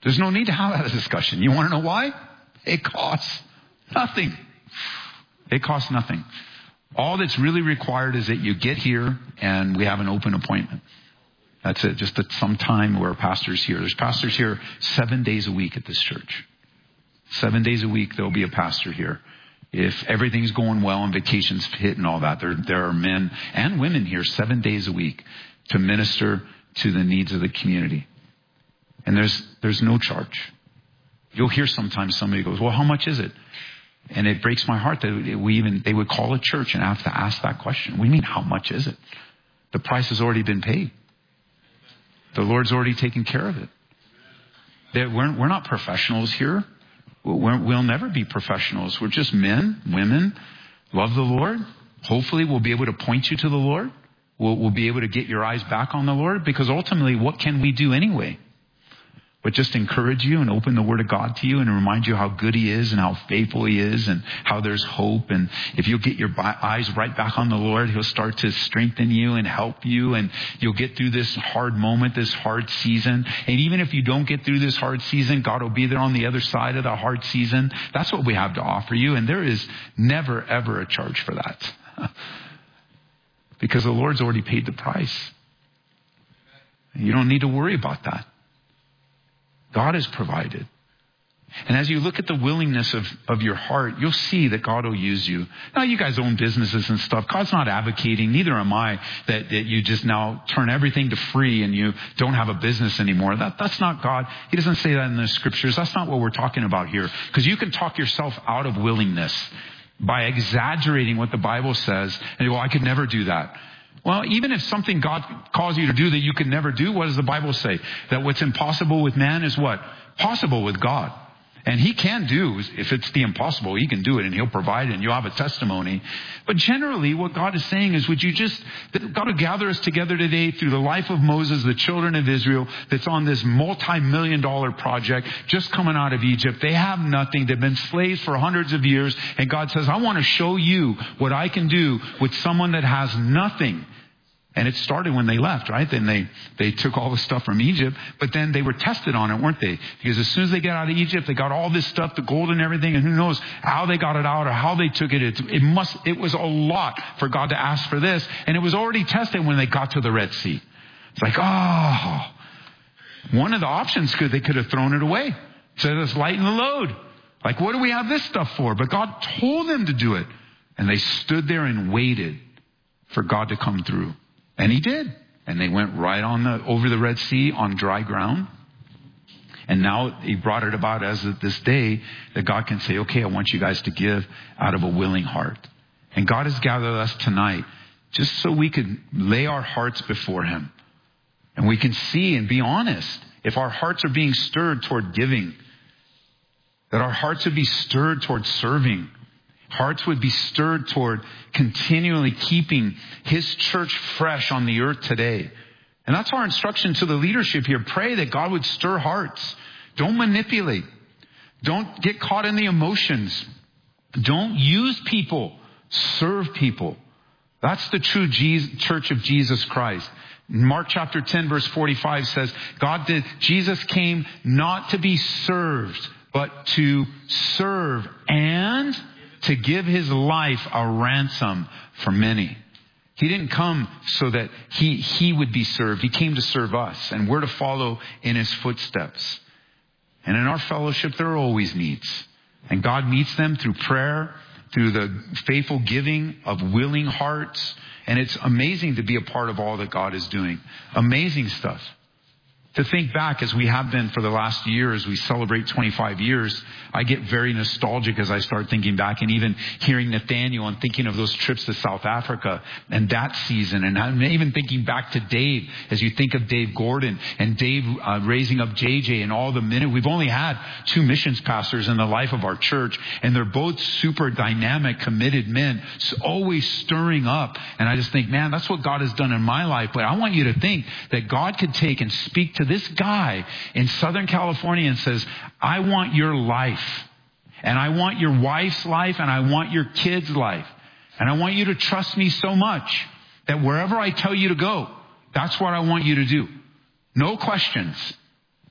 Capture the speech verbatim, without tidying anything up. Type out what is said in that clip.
There's no need to have that discussion. You want to know why? It costs nothing. It costs nothing. All that's really required is that you get here and we have an open appointment. That's it. Just at some time where a pastor's here. There's pastors here seven days a week at this church. Seven days a week, there'll be a pastor here. If everything's going well and vacations hit and all that, there, there are men and women here seven days a week to minister to the needs of the community. And there's there's no charge. You'll hear sometimes somebody goes, well, how much is it? And it breaks my heart that we even they would call a church and have to ask that question. We mean, how much is it? The price has already been paid. The Lord's already taken care of it. That we're, we're not professionals here. We're, we'll never be professionals. We're just men, women, love the Lord. Hopefully we'll be able to point you to the Lord. We'll, we'll be able to get your eyes back on the Lord, because ultimately, what can we do anyway? But just encourage you and open the Word of God to you and remind you how good He is and how faithful He is and how there's hope. And if you'll get your eyes right back on the Lord, He'll start to strengthen you and help you. And you'll get through this hard moment, this hard season. And even if you don't get through this hard season, God will be there on the other side of the hard season. That's what we have to offer you. And there is never, ever a charge for that. Because the Lord's already paid the price. You don't need to worry about that. God has provided. And as you look at the willingness of, of your heart, you'll see that God will use you. Now, you guys own businesses and stuff. God's not advocating, neither am I, that, that you just now turn everything to free and you don't have a business anymore. That, that's not God. He doesn't say that in the scriptures. That's not what we're talking about here. Because you can talk yourself out of willingness by exaggerating what the Bible says. And you go, I could never do that. Well, even if something God calls you to do that you can never do, what does the Bible say? That what's impossible with man is what? Possible with God. And He can do, if it's the impossible, He can do it and He'll provide it and you'll have a testimony. But generally what God is saying is, would you just, God will gather us together today through the life of Moses, the children of Israel, that's on this multi-million dollar project, just coming out of Egypt. They have nothing. They've been slaves for hundreds of years. And God says, I want to show you what I can do with someone that has nothing. And it started when they left, right? Then they, they took all the stuff from Egypt, but then they were tested on it, weren't they? Because as soon as they got out of Egypt, they got all this stuff, the gold and everything, and who knows how they got it out or how they took it. It, it must, it was a lot for God to ask for this. And it was already tested when they got to the Red Sea. It's like, oh, one of the options could, they could have thrown it away. Said, let's lighten the load. Like, what do we have this stuff for? But God told them to do it. And they stood there and waited for God to come through. And He did. And they went right on the, over the Red Sea on dry ground. And now He brought it about as of this day that God can say, okay, I want you guys to give out of a willing heart. And God has gathered us tonight just so we could lay our hearts before Him. And we can see and be honest if our hearts are being stirred toward giving, that our hearts would be stirred toward serving. Hearts would be stirred toward continually keeping His church fresh on the earth today. And that's our instruction to the leadership here. Pray that God would stir hearts. Don't manipulate. Don't get caught in the emotions. Don't use people. Serve people. That's the true Jesus, church of Jesus Christ. Mark chapter ten verse forty-five says, God did, Jesus came not to be served, but to serve and to give His life a ransom for many. He didn't come so that he, he would be served. He came to serve us, and we're to follow in His footsteps. And in our fellowship, there are always needs. And God meets them through prayer, through the faithful giving of willing hearts. And it's amazing to be a part of all that God is doing. Amazing stuff. To think back, as we have been for the last year, as we celebrate twenty-five years, I get very nostalgic as I start thinking back, and even hearing Nathaniel and thinking of those trips to South Africa and that season. And I'm even thinking back to Dave, as you think of Dave Gordon and Dave uh, raising up J J and all the minute. We've only had two missions pastors in the life of our church, and they're both super dynamic, committed men, always stirring up. And I just think, man, that's what God has done in my life. But I want you to think that God could take and speak to this guy in Southern California and says, I want your life, and I want your wife's life, and I want your kids' life, and I want you to trust me so much that wherever I tell you to go, that's what I want you to do. No questions.